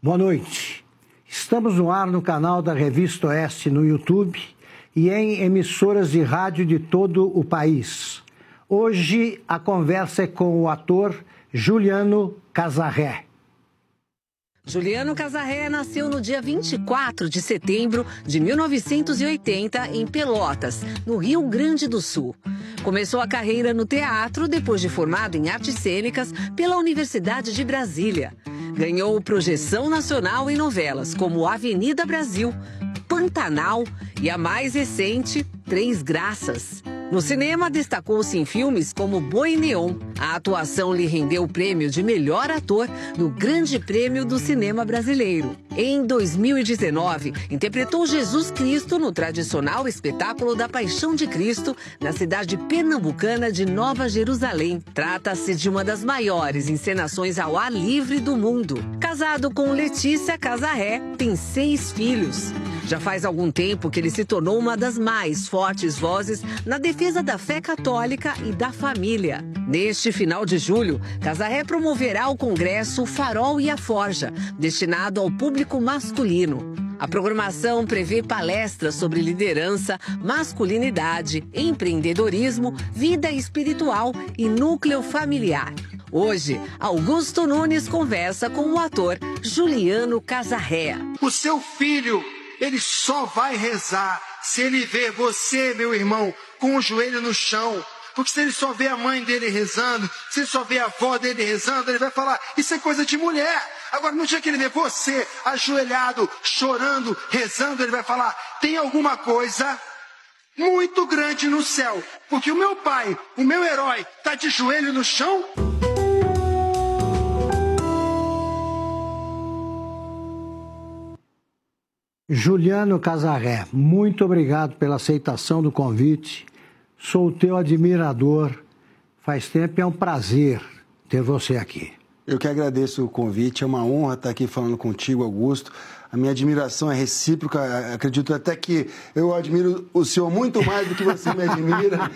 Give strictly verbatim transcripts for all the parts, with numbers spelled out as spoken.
Boa noite. Estamos no ar no canal da Revista Oeste no YouTube e em emissoras de rádio de todo o país. Hoje a conversa é com o ator Juliano Casarré. Juliano Casarré nasceu no dia vinte e quatro de setembro de mil novecentos e oitenta em Pelotas, no Rio Grande do Sul. Começou a carreira no teatro depois de formado em artes cênicas pela Universidade de Brasília. Ganhou projeção nacional em novelas como Avenida Brasil, Pantanal e a mais recente, Três Graças. No cinema, destacou-se em filmes como Boi Neon. A atuação lhe rendeu o prêmio de melhor ator no Grande Prêmio do Cinema Brasileiro. Em dois mil e dezenove, interpretou Jesus Cristo no tradicional espetáculo da Paixão de Cristo, na cidade pernambucana de Nova Jerusalém. Trata-se de uma das maiores encenações ao ar livre do mundo. Casado com Letícia Casarré, tem seis filhos. Já faz algum tempo que ele se tornou uma das mais fortes vozes na defesa da fé católica e da família. Neste final de julho, Casarré promoverá o congresso Farol e a Forja, destinado ao público masculino. A programação prevê palestras sobre liderança, masculinidade, empreendedorismo, vida espiritual e núcleo familiar. Hoje, Augusto Nunes conversa com o ator Juliano Casarré. O seu filho, ele só vai rezar se ele ver você, meu irmão, com o joelho no chão. Porque se ele só vê a mãe dele rezando, se ele só vê a avó dele rezando, ele vai falar, isso é coisa de mulher. Agora, no dia que ele vê você ajoelhado, chorando, rezando, ele vai falar, tem alguma coisa muito grande no céu. Porque o meu pai, o meu herói, está de joelho no chão. Juliano Casarré, muito obrigado pela aceitação do convite. Sou teu admirador. Faz tempo e é um prazer ter você aqui. Eu que agradeço o convite, é uma honra estar aqui falando contigo, Augusto. A minha admiração é recíproca, acredito até que eu admiro o senhor muito mais do que você me admira,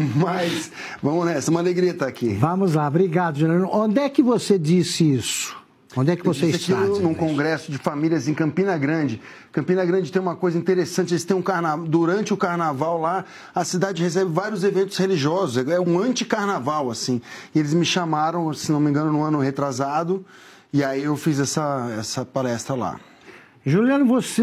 mas vamos nessa, uma alegria estar aqui. Vamos lá, obrigado, Juliano. Onde é que você disse isso? Onde é que você está? Eu disse aqui num congresso de famílias em Campina Grande. Campina Grande tem uma coisa interessante, eles têm um carnaval, durante o carnaval lá, a cidade recebe vários eventos religiosos, é um anti-carnaval, assim. E eles me chamaram, se não me engano, no ano retrasado, e aí eu fiz essa, essa palestra lá. Juliano,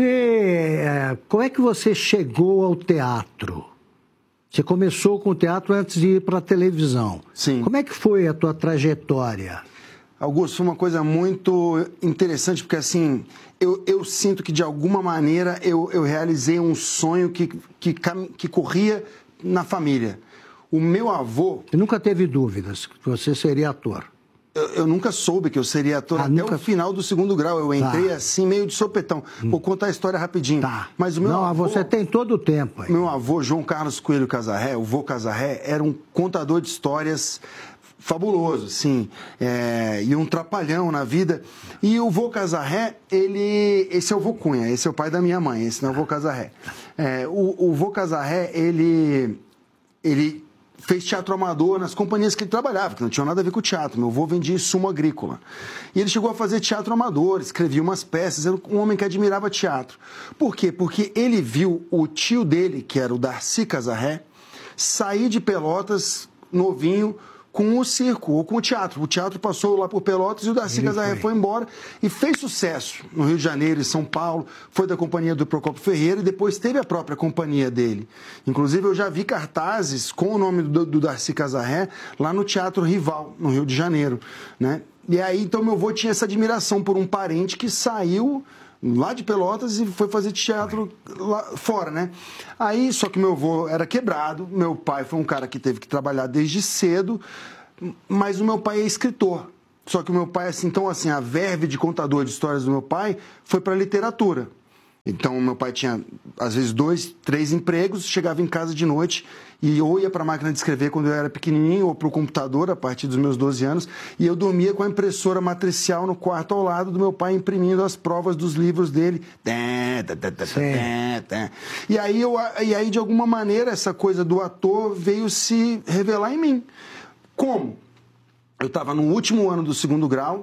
você, como é que você chegou ao teatro? Você começou com o teatro antes de ir para a televisão. Sim. Como é que foi a tua trajetória? Augusto, foi uma coisa muito interessante, porque assim, eu, eu sinto que de alguma maneira eu, eu realizei um sonho que, que, que corria na família. O meu avô... Você nunca teve dúvidas que você seria ator? Eu, eu nunca soube que eu seria ator ah, até nunca... o final do segundo grau. Eu entrei tá. assim, meio de sopetão. Hum. Vou contar a história rapidinho. Tá. Mas o meu Não, avô... você tem todo o tempo aí. Meu avô, João Carlos Coelho Casarré, o vô Casarré, era um contador de histórias... fabuloso, sim, é, e um trapalhão na vida. E o vô Casarré, ele... Esse é o vô Cunha, esse é o pai da minha mãe, esse não é o vô Casarré. É, o, o vô Casarré, ele, ele fez teatro amador nas companhias que ele trabalhava, que não tinha nada a ver com o teatro. Meu avô vendia insumo agrícola. E ele chegou a fazer teatro amador, escrevia umas peças, era um homem que admirava teatro. Por quê? Porque ele viu o tio dele, que era o Darcy Casarré, sair de Pelotas, novinho, com o circo ou com o teatro. O teatro passou lá por Pelotas e o Darcy Casarré foi embora e fez sucesso no Rio de Janeiro e São Paulo, foi da companhia do Procópio Ferreira e depois teve a própria companhia dele. Inclusive eu já vi cartazes com o nome do, do Darcy Casarré lá no Teatro Rival, no Rio de Janeiro, né? E aí então meu avô tinha essa admiração por um parente que saiu lá de Pelotas e foi fazer teatro lá fora, né? Aí, só que meu avô era quebrado, meu pai foi um cara que teve que trabalhar desde cedo, mas o meu pai é escritor. Só que o meu pai, assim, então, assim, a verve de contador de histórias do meu pai foi para literatura. Então, meu pai tinha, às vezes, dois, três empregos, chegava em casa de noite e ou ia para a máquina de escrever quando eu era pequenininho ou para o computador a partir dos meus doze anos e eu dormia com a impressora matricial no quarto ao lado do meu pai imprimindo as provas dos livros dele. E aí, eu, e aí, de alguma maneira, essa coisa do ator veio se revelar em mim. Como? Eu estava no último ano do segundo grau,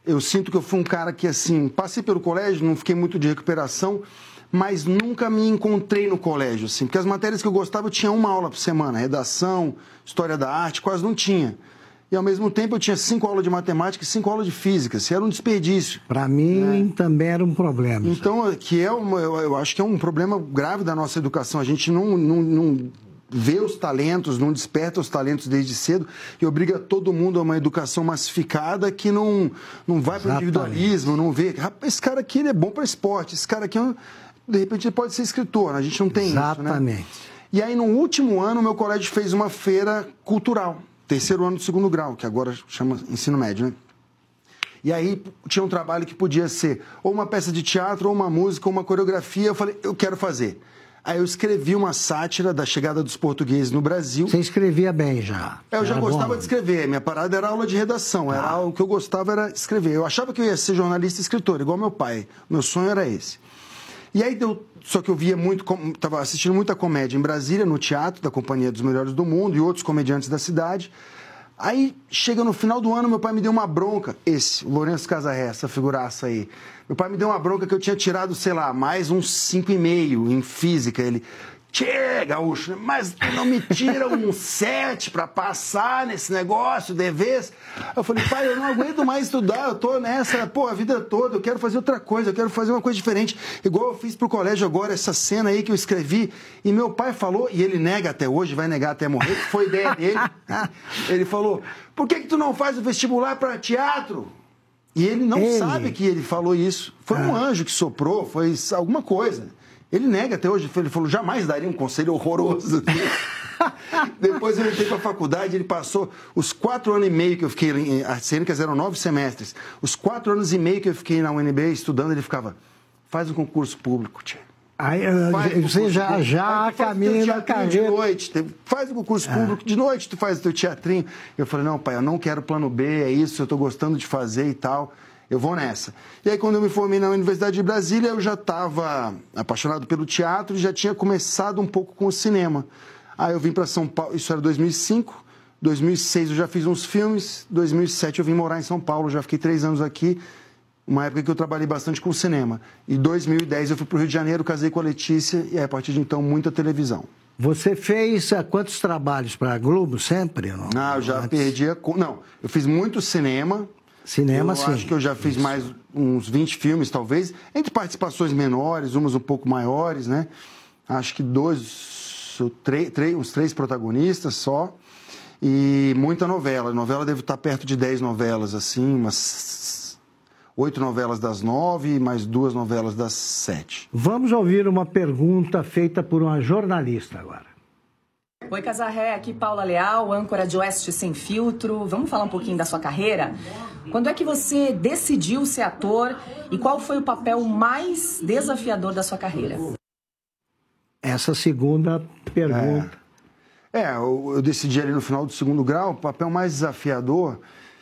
Eu sinto que eu fui um cara que, assim, passei pelo colégio, não fiquei muito de recuperação, mas nunca me encontrei no colégio, assim, porque as matérias que eu gostava eu tinha uma aula por semana, redação, história da arte, quase não tinha. E, ao mesmo tempo, eu tinha cinco aulas de matemática e cinco aulas de física. Isso era um desperdício. Para mim, é. também era um problema. Então, que é uma, eu, eu acho que é um problema grave da nossa educação. A gente não, não, não vê os talentos, não desperta os talentos desde cedo e obriga todo mundo a uma educação massificada que não, não vai para o individualismo, não vê. Rapaz, esse cara aqui ele é bom para esporte, esse cara aqui, de repente, ele pode ser escritor. A gente não tem Exatamente. isso, né? E aí, no último ano, meu colégio fez uma feira cultural. Terceiro ano do segundo grau, que agora chama ensino médio, né? E aí tinha um trabalho que podia ser ou uma peça de teatro, ou uma música, ou uma coreografia. Eu falei, eu quero fazer. Aí eu escrevi uma sátira da chegada dos portugueses no Brasil. Você escrevia bem já? Eu já era gostava bom. de escrever. Minha parada era aula de redação. Era ah. O que eu gostava era escrever. Eu achava que eu ia ser jornalista e escritor, igual meu pai. Meu sonho era esse. E aí deu... Só que eu via muito, estava assistindo muita comédia em Brasília, no teatro da Companhia dos Melhores do Mundo e outros comediantes da cidade. Aí, chega no final do ano, meu pai me deu uma bronca. Esse, o Lourenço Casarré, essa figuraça aí. Meu pai me deu uma bronca que eu tinha tirado, sei lá, mais uns cinco e meio em física. Ele, tchê, gaúcho, mas tu não me tira um sete pra passar nesse negócio de vez? Eu falei, pai, eu não aguento mais estudar, eu tô nessa, pô, a vida toda, eu quero fazer outra coisa, eu quero fazer uma coisa diferente. Igual eu fiz pro colégio agora, essa cena aí que eu escrevi, e meu pai falou, e ele nega até hoje, vai negar até morrer, que foi ideia dele. Ele falou, por que que tu não faz o vestibular pra teatro? E ele não ele. sabe que ele falou isso. Foi ah. um anjo que soprou, foi alguma coisa. Ele nega até hoje, ele falou, jamais daria um conselho horroroso. Depois eu entrei para a faculdade, ele passou os quatro anos e meio que eu fiquei, as cênicas eram nove semestres, os quatro anos e meio que eu fiquei na U N B estudando, ele ficava, faz um concurso público, tia. Aí, faz você já, público. já caminha na carreira. De noite, faz o concurso ah. público, de noite tu faz o teu teatrinho. Eu falei, não, pai, eu não quero plano B, é isso, eu estou gostando de fazer e tal. Eu vou nessa. E aí, quando eu me formei na Universidade de Brasília, eu já estava apaixonado pelo teatro e já tinha começado um pouco com o cinema. Aí eu vim para São Paulo, isso era dois mil e cinco, dois mil e seis eu já fiz uns filmes, dois mil e sete eu vim morar em São Paulo, já fiquei três anos aqui, uma época que eu trabalhei bastante com cinema. E dois mil e dez eu fui para o Rio de Janeiro, casei com a Letícia e aí, a partir de então, muita televisão. Você fez uh, quantos trabalhos para a Globo sempre? Não, ah, eu já Antes... perdi a... Não, eu fiz muito cinema... Cinema, eu sim. Eu acho que eu já fiz Isso. mais uns vinte filmes, talvez, entre participações menores, umas um pouco maiores, né? Acho que dois, três, três, uns três protagonistas só. E muita novela. A novela deve estar perto de dez novelas, assim, umas oito novelas das nove, mais duas novelas das sete. Vamos ouvir uma pergunta feita por uma jornalista agora. Oi, Casarré, aqui Paula Leal, âncora de Oeste Sem Filtro. Vamos falar um pouquinho da sua carreira? Quando é que você decidiu ser ator e qual foi o papel mais desafiador da sua carreira? Essa segunda pergunta. É, é eu, eu decidi ali no final do segundo grau, o papel mais desafiador...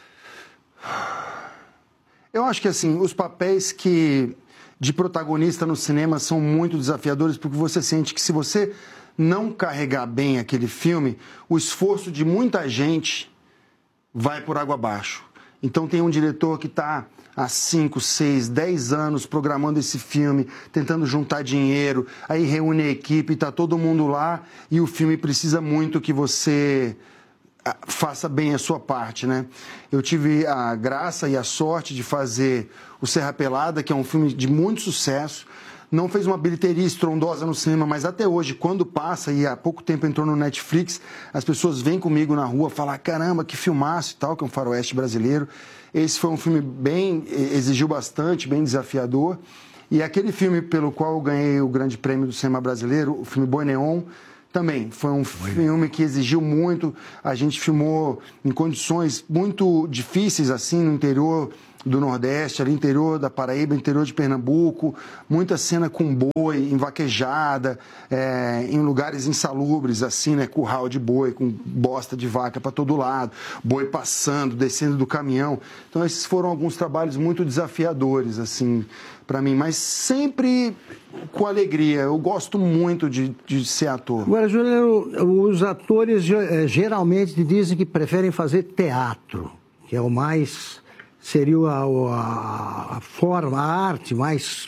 Eu acho que, assim, os papéis que de protagonista no cinema são muito desafiadores porque você sente que se você... não carregar bem aquele filme, o esforço de muita gente vai por água abaixo. Então tem um diretor que está há cinco, seis, dez anos programando esse filme, tentando juntar dinheiro, aí reúne a equipe, está todo mundo lá e o filme precisa muito que você faça bem a sua parte, né? Eu tive a graça e a sorte de fazer o Serra Pelada, que é um filme de muito sucesso. Não fez uma bilheteria estrondosa no cinema, mas até hoje, quando passa, e há pouco tempo entrou no Netflix, as pessoas vêm comigo na rua falar, caramba, que filmaço e tal, que é um faroeste brasileiro. Esse foi um filme bem, exigiu bastante, bem desafiador. E aquele filme pelo qual eu ganhei o grande prêmio do cinema brasileiro, o filme Boi Neon, também foi um filme que exigiu muito. A gente filmou em condições muito difíceis, assim, no interior do Nordeste, ali interior da Paraíba, interior de Pernambuco, muita cena com boi, em vaquejada, é, em lugares insalubres, assim, né, curral de boi, com bosta de vaca para todo lado, boi passando, descendo do caminhão. Então esses foram alguns trabalhos muito desafiadores, assim, para mim, mas sempre com alegria. Eu gosto muito de, de ser ator. Agora, Juliano, os atores geralmente dizem que preferem fazer teatro, que é o mais seria a, a, a forma, a arte mais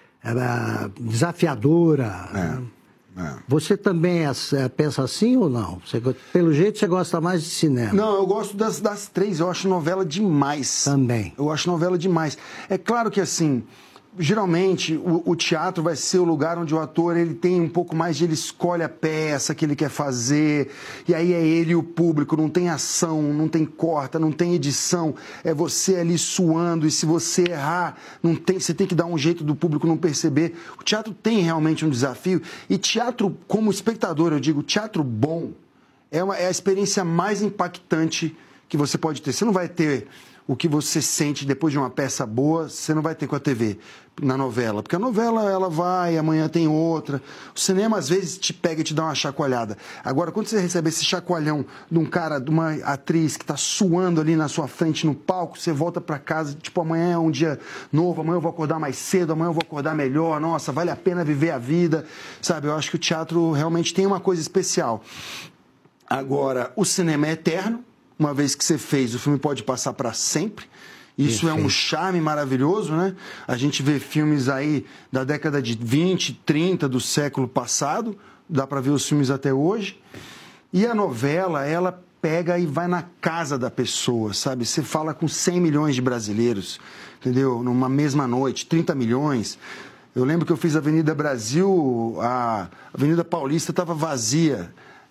a, desafiadora. É. Né? É. Você também é, pensa assim ou não? Você, pelo jeito você gosta mais de cinema. Não, eu gosto das, das três. Eu acho novela demais. Também. Eu acho novela demais. É claro que assim, geralmente o, o teatro vai ser o lugar onde o ator ele tem um pouco mais de... Ele escolhe a peça que ele quer fazer, e aí é ele e o público. Não tem ação, não tem corta, não tem edição. É você ali suando, e se você errar, não tem, você tem que dar um jeito do público não perceber. O teatro tem realmente um desafio. E teatro, como espectador, eu digo, teatro bom é, uma, é a experiência mais impactante que você pode ter. Você não vai ter... O que você sente depois de uma peça boa, você não vai ter com a T V, na novela. Porque a novela, ela vai, amanhã tem outra. O cinema, às vezes, te pega e te dá uma chacoalhada. Agora, quando você recebe esse chacoalhão de um cara, de uma atriz que está suando ali na sua frente no palco, você volta para casa, tipo, amanhã é um dia novo, amanhã eu vou acordar mais cedo, amanhã eu vou acordar melhor, nossa, vale a pena viver a vida, sabe? Eu acho que o teatro realmente tem uma coisa especial. Agora, o cinema é eterno. Uma vez que você fez, o filme pode passar para sempre. Isso Perfeito. É um charme maravilhoso, né? A gente vê filmes aí da década de vinte, trinta do século passado, dá para ver os filmes até hoje. E a novela, ela pega e vai na casa da pessoa, sabe? Você fala com cem milhões de brasileiros, entendeu? Numa mesma noite, trinta milhões. Eu lembro que eu fiz Avenida Brasil, a Avenida Paulista estava vazia.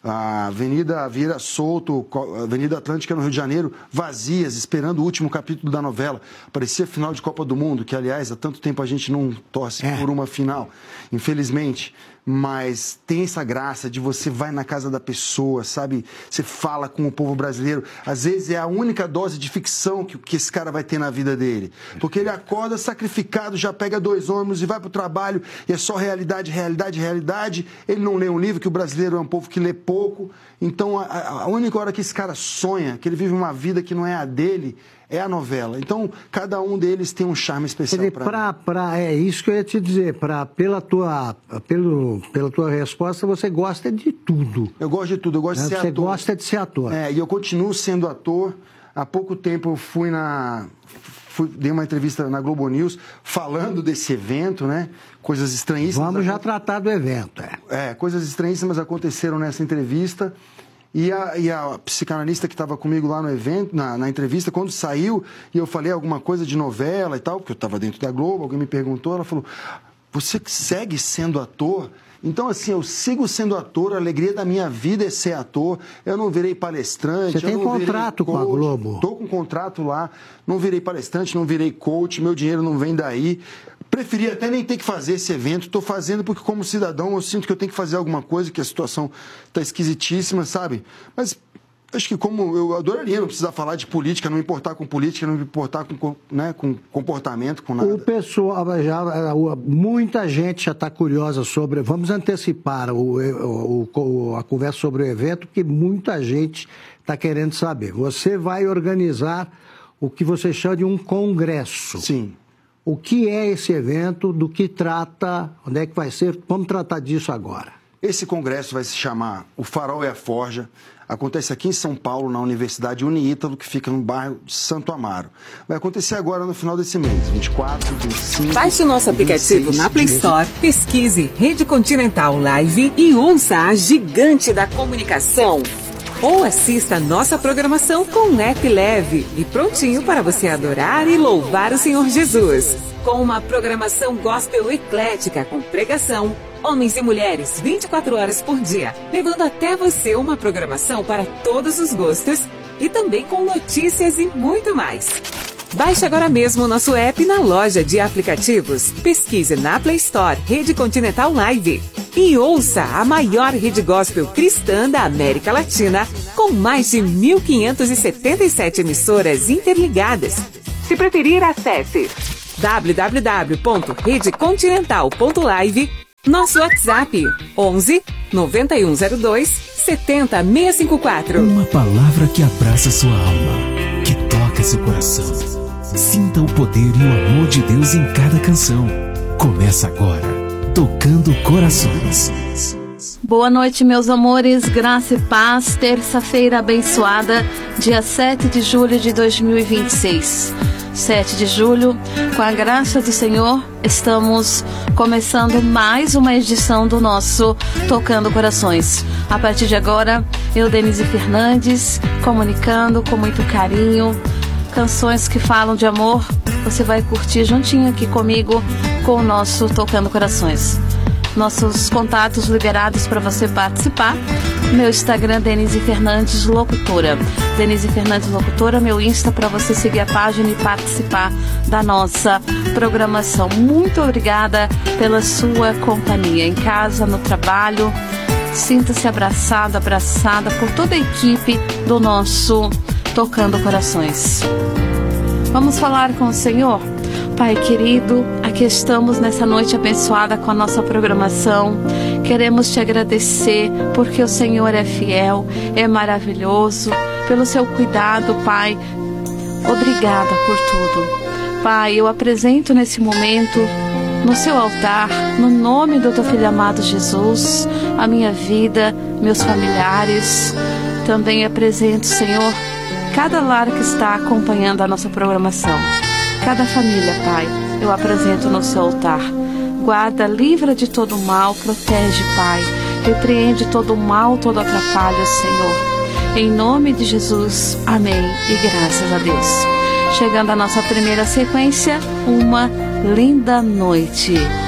A Avenida Vieira Solto, a Avenida Atlântica no Rio de Janeiro, vazias, esperando o último capítulo da novela. Parecia final de Copa do Mundo, que, aliás, há tanto tempo a gente não torce é. por uma final, infelizmente. Mas tem essa graça de você vai na casa da pessoa, sabe? Você fala com o povo brasileiro. Às vezes é a única dose de ficção que, que esse cara vai ter na vida dele. Porque ele acorda sacrificado, já pega dois ônibus e vai pro trabalho, e é só realidade, realidade, realidade. Ele não lê um livro, que o brasileiro é um povo que lê pouco. Então, a, a única hora que esse cara sonha, que ele vive uma vida que não é a dele, é a novela. Então, cada um deles tem um charme especial para mim. É isso que eu ia te dizer. Pra, pela, tua, pelo, pela tua resposta, você gosta de tudo. Eu gosto de tudo. Eu gosto né? de ser você ator. Você gosta de ser ator. É, e eu continuo sendo ator. Há pouco tempo eu fui na... Fui, dei uma entrevista na Globo News falando desse evento, né? Coisas estranhíssimas. Vamos já tratar do evento, é. É, coisas estranhíssimas aconteceram nessa entrevista. E a, e a psicanalista que estava comigo lá no evento, na, na entrevista, quando saiu, e eu falei alguma coisa de novela e tal, porque eu estava dentro da Globo, alguém me perguntou, ela falou, você segue sendo ator? Então, assim, eu sigo sendo ator, a alegria da minha vida é ser ator, eu não virei palestrante... Você tem contrato com a Globo? Estou com contrato lá, não virei palestrante, não virei coach, meu dinheiro não vem daí. Preferia até nem ter que fazer esse evento, estou fazendo porque como cidadão eu sinto que eu tenho que fazer alguma coisa, que a situação está esquisitíssima, sabe? Mas acho que como eu adoraria não precisar falar de política, não me importar com política, não me importar com, né, com comportamento, com nada. O pessoal, já, muita gente já está curiosa sobre, vamos antecipar o, o, o, a conversa sobre o evento, porque muita gente está querendo saber. Você vai organizar o que você chama de um congresso. Sim. O que é esse evento, do que trata, onde é que vai ser? Vamos tratar disso agora. Esse congresso vai se chamar O Farol e a Forja. Acontece aqui em São Paulo, na Universidade Uniítalo, que fica no bairro de Santo Amaro. Vai acontecer agora no final desse mês, vinte e quatro, vinte e cinco... Baixe o nosso aplicativo na Play Store, pesquise Rede Continental Live e ouça a gigante da comunicação. Ou assista a nossa programação com um app leve e prontinho para você adorar e louvar o Senhor Jesus. Com uma programação gospel eclética, com pregação, homens e mulheres vinte e quatro horas por dia, levando até você uma programação para todos os gostos e também com notícias e muito mais. Baixe agora mesmo o nosso app na loja de aplicativos. Pesquise na Play Store Rede Continental Live e ouça a maior rede gospel cristã da América Latina, com mais de mil quinhentas e setenta e sete emissoras interligadas. Se preferir, acesse w w w ponto rede continental ponto live, nosso WhatsApp onze, noventa e um zero dois, setenta, seiscentos e cinquenta e quatro. Uma palavra que abraça sua alma, que toca seu coração. Sinta o poder e o amor de Deus em cada canção. Começa agora, Tocando Corações. Boa noite, meus amores, graça e paz. Terça-feira abençoada, dia sete de julho de dois mil e vinte e seis. sete de julho. Com a graça do Senhor, estamos começando mais uma edição do nosso Tocando Corações. A partir de agora, eu, Denise Fernandes, comunicando com muito carinho, canções que falam de amor. Você vai curtir juntinho aqui comigo com o nosso Tocando Corações. Nossos contatos liberados para você participar. Meu Instagram, Denise Fernandes Locutora. Denise Fernandes Locutora, meu Insta, para você seguir a página e participar da nossa programação. Muito obrigada pela sua companhia em casa, no trabalho. Sinta-se abraçado, abraçada por toda a equipe do nosso Tocando Corações. Vamos falar com o Senhor? Pai querido, aqui estamos nessa noite abençoada com a nossa programação. Queremos te agradecer porque o Senhor é fiel, é maravilhoso, pelo seu cuidado, Pai. Obrigada por tudo. Pai, eu apresento nesse momento, no seu altar, no nome do teu Filho amado Jesus, a minha vida, meus familiares. Também apresento, Senhor, cada lar que está acompanhando a nossa programação. Cada família, Pai, eu apresento no seu altar. Guarda, livra de todo mal, protege, Pai. Repreende todo mal, todo atrapalho, Senhor. Em nome de Jesus, amém e graças a Deus. Chegando à nossa primeira sequência, uma linda noite.